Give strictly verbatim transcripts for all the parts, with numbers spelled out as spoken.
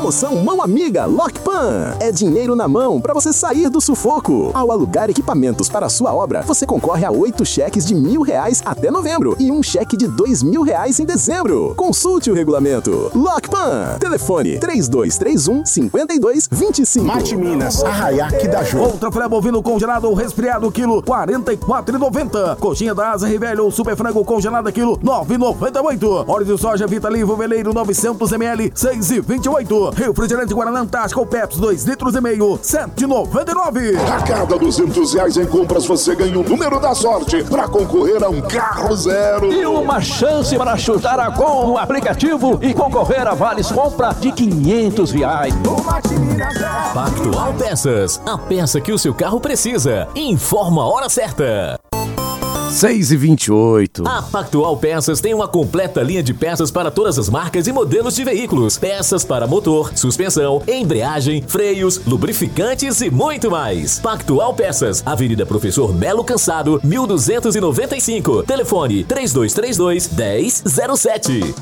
Promoção Mão Amiga Lockpan. É dinheiro na mão para você sair do sufoco. Ao alugar equipamentos para a sua obra, você concorre a oito cheques de mil reais até novembro e um cheque de dois mil reais em dezembro. Consulte o regulamento. Lockpan. Telefone três dois três um, cinco dois dois cinco. Mate Minas, Arraiaque da Jô. Outra filé bovino congelado ou resfriado, quilo quarenta e quatro reais e noventa centavos. Coxinha da Asa Rivelli ou super frango congelada, quilo nove reais e noventa e oito centavos. Óleo de soja Vita Livre Veleiro novecentos mililitros, seis reais e vinte e oito centavos. Refrigerante Guaraná Antártica ou Pepsi dois litros e meio, sete reais e noventa e nove centavos. A cada duzentos reais em compras você ganha o número da sorte para concorrer a um carro zero. E uma chance para chutar a com o aplicativo e concorrer a vales compra de quinhentos reais. Pactual Peças, a peça que o seu carro precisa. Informa a hora certa. seis e vinte e oito. A Pactual Peças tem uma completa linha de peças para todas as marcas e modelos de veículos. Peças para motor, suspensão, embreagem, freios, lubrificantes e muito mais. Pactual Peças, Avenida Professor Melo Cansado, mil duzentos e noventa e cinco. Telefone três dois três dois, um zero zero sete.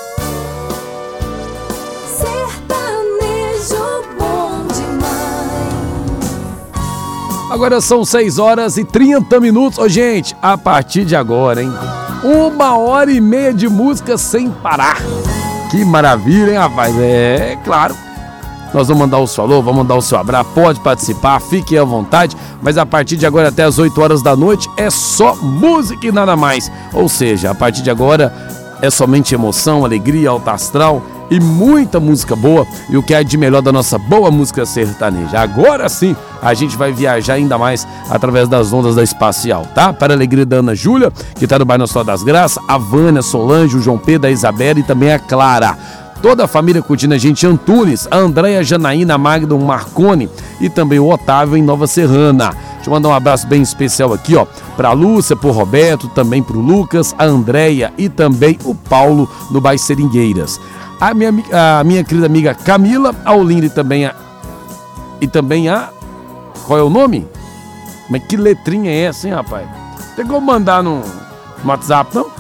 Agora são seis horas e trinta minutos. Ô, gente, a partir de agora, hein? Uma hora e meia de música sem parar. Que maravilha, hein, rapaz? É, claro. Nós vamos mandar o seu alô, vamos mandar o seu abraço. Pode participar, fique à vontade. Mas a partir de agora até as oito horas da noite é só música e nada mais. Ou seja, a partir de agora é somente emoção, alegria, alto astral e muita música boa e o que é de melhor da nossa boa música sertaneja. Agora sim, a gente vai viajar ainda mais através das ondas da Espacial, tá? Para a alegria da Ana Júlia, que tá no bairro Nossa Senhora das Graças, a Vânia, Solange, o João Pedro, a Isabela e também a Clara. Toda a família curtindo a gente, Antunes, a Andréia, Janaína, a Magda, o Marcone e também o Otávio em Nova Serrana. Deixa eu mandar um abraço bem especial aqui, ó, pra Lúcia, pro Roberto, também pro Lucas, a Andréia e também o Paulo no bairro Seringueiras. A minha, a minha querida amiga Camila, a Olinda e também a... E também a... Qual é o nome? Mas que letrinha é essa, hein, rapaz? Tem como mandar no, no WhatsApp, não?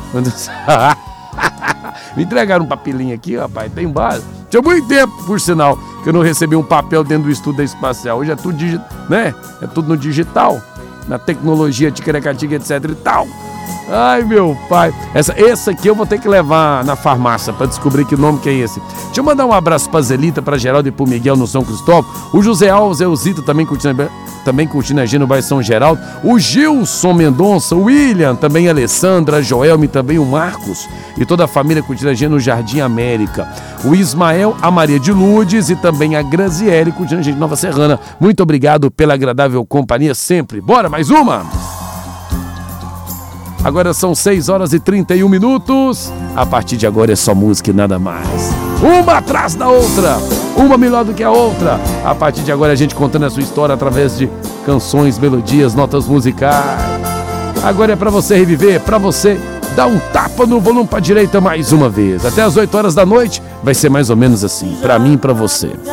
Me entregaram um papelinho aqui, rapaz, tem base. Tinha muito tempo, por sinal, que eu não recebi um papel dentro do estudo da Espacial. Hoje é tudo digital, né? É tudo no digital, na tecnologia, ticaracatica, etc e tal. Ai, meu pai. Essa, essa aqui eu vou ter que levar na farmácia para descobrir que nome que é esse. Deixa eu mandar um abraço pra Zelita, pra Geraldo e pro Miguel no São Cristóvão. O José Alves, o Zito também curtindo, também curtindo a gente no bairro São Geraldo. O Gilson Mendonça, o William, também a Alessandra, a Joelme, também o Marcos. E toda a família curtindo a gente no Jardim América. O Ismael, a Maria de Lourdes e também a Graziele curtindo a gente em Nova Serrana. Muito obrigado pela agradável companhia sempre. Bora, mais uma! Agora são seis horas e trinta e um minutos. A partir de agora é só música e nada mais. Uma atrás da outra, uma melhor do que a outra. A partir de agora a gente contando a sua história através de canções, melodias, notas musicais. Agora é pra você reviver, pra você dar um tapa no volume pra direita mais uma vez. Até as oito horas da noite vai ser mais ou menos assim, pra mim e pra você.